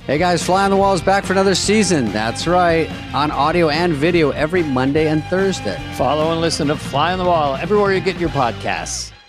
Hey guys, Fly on the Wall is back for another season. That's right, on audio and video every Monday and Thursday. Follow and listen to Fly on the Wall everywhere you get your podcasts.